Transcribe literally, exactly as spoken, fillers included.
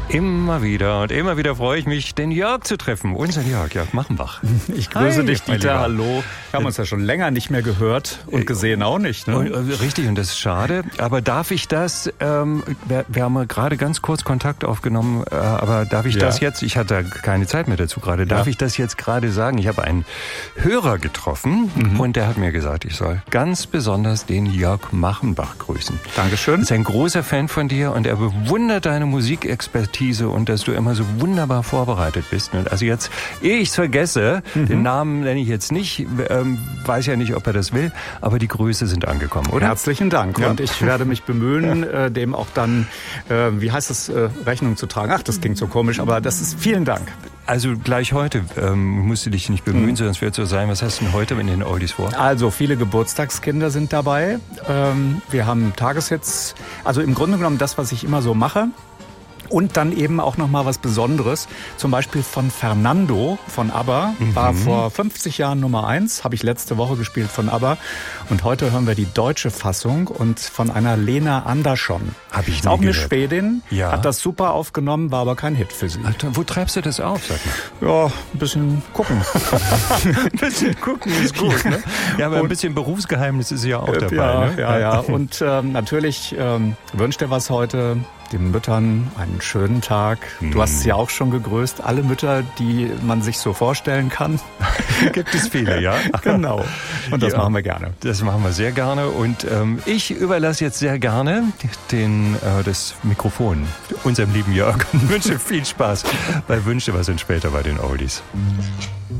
Immer wieder und immer wieder freue ich mich, den Jörg zu treffen. Unseren Jörg, Jörg Machenbach. Ich grüße Hi, dich, Dieter. Hallo. Wir haben uns ja schon länger nicht mehr gehört und gesehen auch nicht. Ne? Und, äh, richtig, und das ist schade. Aber darf ich das, ähm, wir, wir haben gerade ganz kurz Kontakt aufgenommen, äh, aber darf ich ja. das jetzt, ich hatte keine Zeit mehr dazu gerade, darf ja. ich das jetzt gerade sagen? Ich habe einen Hörer getroffen mhm. und der hat mir gesagt, ich soll ganz besonders den Jörg Machenbach grüßen. Dankeschön. Er ist ein großer Fan von dir und er bewundert deine Musikexpertise und dass du immer so wunderbar vorbereitet bist. Und also jetzt, ehe ich es vergesse, mhm. den Namen nenne ich jetzt nicht, ähm, weiß ja nicht, ob er das will, aber die Grüße sind angekommen, oder? Herzlichen Dank. Ja. Und ich werde mich bemühen, äh, dem auch dann, äh, wie heißt es, äh, Rechnung zu tragen. Ach, das klingt so komisch, aber das ist, vielen Dank. Also gleich heute ähm, musst du dich nicht bemühen, mhm. sondern es wird so sein. Was hast du denn heute in den Oldies vor? Also viele Geburtstagskinder sind dabei. Ähm, wir haben Tageshits, also im Grunde genommen das, was ich immer so mache. Und dann eben auch noch mal was Besonderes, zum Beispiel von Fernando von ABBA, mhm. war vor fünfzig Jahren Nummer eins, habe ich letzte Woche gespielt von ABBA. Und heute hören wir die deutsche Fassung und von einer Lena Andersson. Habe ich nie auch eine gehört. Schwedin, ja. hat das super aufgenommen, war aber kein Hit für sie. Alter, wo treibst du das auf, sag mal? Ja, ein bisschen gucken. Ein bisschen gucken ist gut, ne? Ja, aber ein bisschen Berufsgeheimnis ist ja auch dabei. Ja, ne? ja, ja. Und ähm, natürlich ähm, wünscht dir was heute. Den Müttern einen schönen Tag. Du hast sie ja auch schon gegrüßt. Alle Mütter, die man sich so vorstellen kann. Gibt es viele, ja? Genau. Und das ja, machen wir gerne. Das machen wir sehr gerne. Und ähm, ich überlasse jetzt sehr gerne den, äh, das Mikrofon unserem lieben Jörg und wünsche viel Spaß bei Wünsche was und später bei den Oldies.